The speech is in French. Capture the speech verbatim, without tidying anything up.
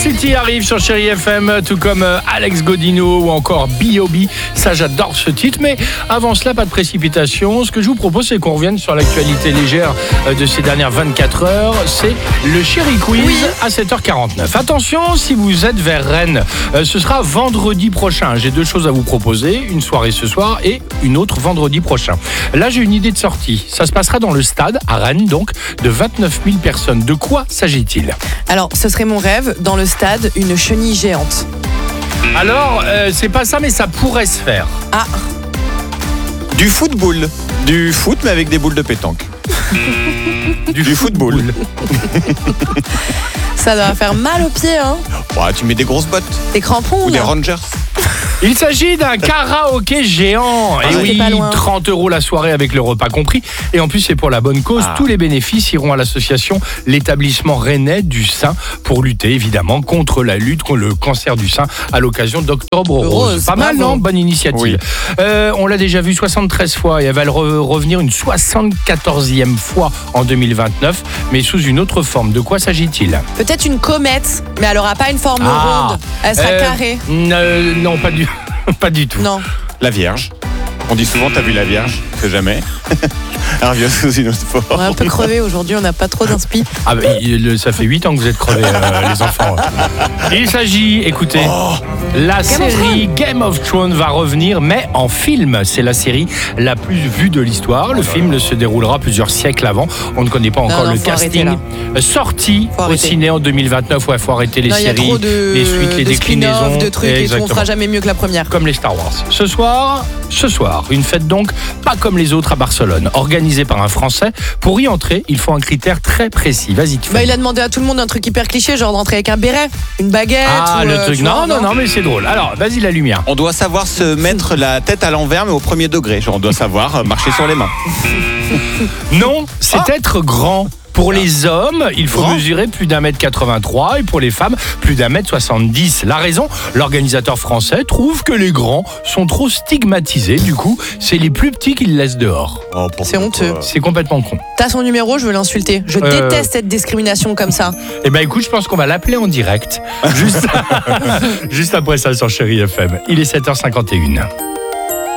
City arrive sur Chérie F M, tout comme Alex Godino ou encore B O B. Ça, j'adore ce titre. Mais avant cela, pas de précipitation. Ce que je vous propose, c'est qu'on revienne sur l'actualité légère de ces dernières vingt-quatre heures. C'est le Chérie Quiz oui. à sept heures quarante-neuf. Attention, si vous êtes vers Rennes, ce sera vendredi prochain. J'ai deux choses à vous proposer. Une soirée ce soir et une autre vendredi prochain. Là, j'ai une idée de sortie. Ça se passera dans le stade, à Rennes, donc, de vingt-neuf mille personnes. De quoi s'agit-il ? Alors, ce serait mon rêve, dans le stade, une chenille géante. Alors, euh, c'est pas ça, mais ça pourrait se faire. Ah. Du football. Du foot, mais avec des boules de pétanque. du, du football. Ça doit faire mal aux pieds, hein. Ouais, tu mets des grosses bottes. Des crampons ou des là. Rangers. Il s'agit d'un karaoké géant. Ah, et oui, trente euros la soirée avec le repas compris. Et en plus, c'est pour la bonne cause. Ah. Tous les bénéfices iront à l'association L'établissement Rennais du Sein pour lutter évidemment contre la lutte contre le cancer du sein à l'occasion d'Octobre Rose. Rose. Pas mal, bravo. non ? Bonne initiative. Oui. Euh, on l'a déjà vu soixante-treize fois et elle va re- revenir une soixante-quatorzième fois en deux mille vingt-neuf, mais sous une autre forme. De quoi s'agit-il ? Peut-être une comète, mais elle n'aura pas une forme ah. ronde. Elle sera euh, carrée. Euh, non, pas du, pas du tout. Non. La Vierge. On dit souvent, t'as vu la Vierge ? C'est jamais. Un vieux sous une autre forme. On est un peu crevé aujourd'hui, on n'a pas trop d'inspi. Ah bah, il, ça fait huit ans que vous êtes crevés, euh, les enfants. Il s'agit, écoutez, oh, la Game série of Game of Thrones va revenir, mais en film. C'est la série la plus vue de l'histoire. Le oh film là. se déroulera plusieurs siècles avant. On ne connaît pas encore non, non, le casting. Arrêter, sorti au ciné en deux mille vingt-neuf. Ouais, faut arrêter les non, séries, de, les suites, les de déclinaisons. De trucs et, et tout, on fera jamais mieux que la première. Comme les Star Wars. Ce soir, ce soir, une fête donc pas comme les autres à Barcelone, organisée par un Français. Pour y entrer, il faut un critère très précis. Vas-y, tu fais. Bah, il a demandé à tout le monde un truc hyper cliché, genre d'entrer avec un béret, une baguette. Ah, ou, le euh, truc. Non, non, non, non, mais c'est drôle. Alors, vas-y, la lumière. On doit savoir se mettre la tête à l'envers, mais au premier degré. Genre, on doit savoir marcher sur les mains. Non, c'est ah. être grand. Pour les hommes, il faut Grand. mesurer plus d'un mètre quatre-vingt-trois et pour les femmes, plus d'un mètre soixante-dix. La raison, l'organisateur français trouve que les grands sont trop stigmatisés. Du coup, c'est les plus petits qu'il laisse dehors. Oh, c'est honteux. C'est complètement con. T'as son numéro, je veux l'insulter. Je euh... déteste cette discrimination comme ça. Eh ben écoute, je pense qu'on va l'appeler en direct. Juste, juste après ça sur Chérie F M. Il est sept heures cinquante et une.